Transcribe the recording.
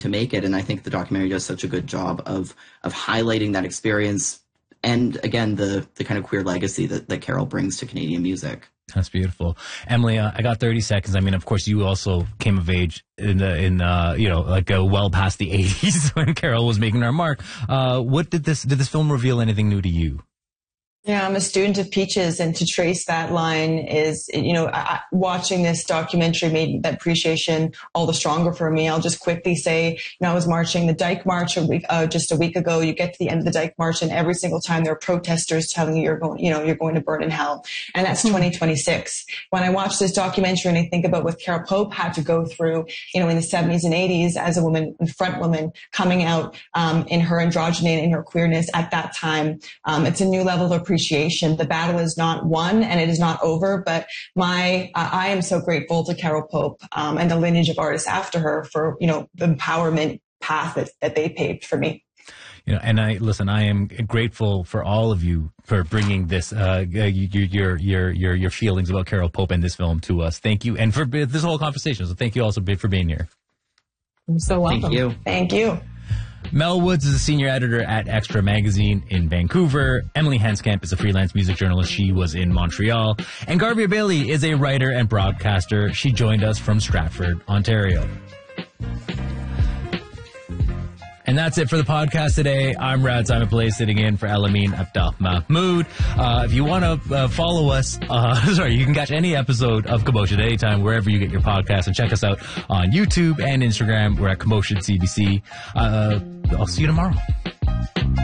make it. And I think the documentary does such a good job of highlighting that experience. And again, the kind of queer legacy that Carol brings to Canadian music. That's beautiful. Emily, I got 30 seconds. I mean, of course, you also came of age well past the 80s when Carol was making her mark. What did this film reveal anything new to you? Yeah, I'm a student of Peaches, and to trace that line is, watching this documentary made that appreciation all the stronger for me. I'll just quickly say, I was marching the Dyke March just a week ago. You get to the end of the Dyke March, and every single time there are protesters telling you you're going to burn in hell. And that's 2026. When I watch this documentary and I think about what Carol Pope had to go through, in the 70s and 80s as a woman, front woman, coming out in her androgyny and in her queerness at that time, it's a new level of appreciation. The battle is not won and it is not over, but I am so grateful to Carol Pope and the lineage of artists after her for, the empowerment path that they paved for me. And I am grateful for all of you for bringing this, your feelings about Carol Pope and this film to us. Thank you. And for this whole conversation. So thank you also for being here. You're so welcome. Thank you. Thank you. Mel Woods is a senior editor at Extra Magazine in Vancouver. Emily Hanskamp is a freelance music journalist. She was in Montreal. And Garvia Bailey is a writer and broadcaster. She joined us from Stratford, Ontario. And that's it for the podcast today. I'm Rad Simon Play, sitting in for Alameen Abdel Mahmoud. If you want to follow us, you can catch any episode of Commotion at any time, wherever you get your podcasts. And check us out on YouTube and Instagram. We're at Commotion CBC. I'll see you tomorrow.